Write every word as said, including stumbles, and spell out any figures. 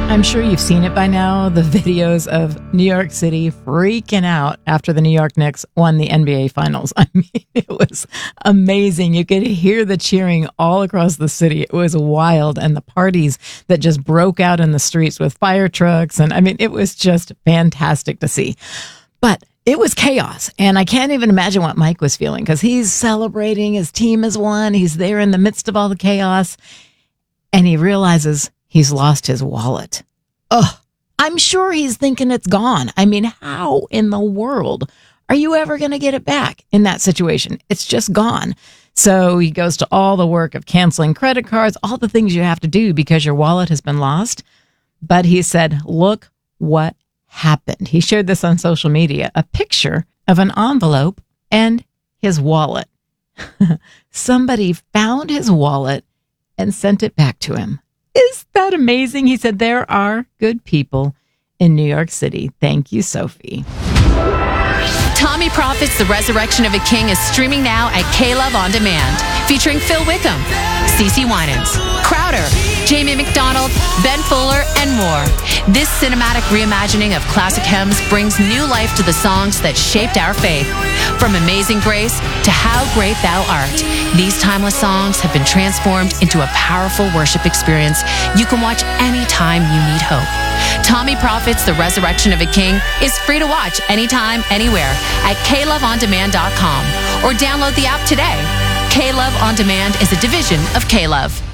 I'm sure you've seen it by now, the videos of New York City freaking out after the New York Knicks won the N B A Finals. I mean, it was amazing. You could hear the cheering all across the city. It was wild. And the parties that just broke out in the streets with fire trucks. And I mean, it was just fantastic to see. But it was chaos. And I can't even imagine what Mike was feeling because he's celebrating. His team has won. He's there in the midst of all the chaos. And he realizes he's lost his wallet. Ugh, I'm sure he's thinking it's gone. I mean, how in the world are you ever going to get it back in that situation? It's just gone. So he goes to all the work of canceling credit cards, all the things you have to do because your wallet has been lost. But he said, look what happened. He shared this on social media, a picture of an envelope and his wallet. Somebody found his wallet and sent it back to him. Is that amazing? He said, there are good people in New York City. Thank you, Sophie. Tommy Profits, The Resurrection of a King is streaming now at K-Love On Demand, featuring Phil Wickham, CeCe Winans, Crowder, Jamie McDonald, Ben Fuller, and more. This cinematic reimagining of classic hymns brings new life to the songs that shaped our faith. From Amazing Grace to How Great Thou Art, these timeless songs have been transformed into a powerful worship experience you can watch anytime you need hope. Tommy Profits, The Resurrection of a King is free to watch anytime, anywhere at K Love On Demand dot com or download the app today. K-Love On Demand is a division of K-Love.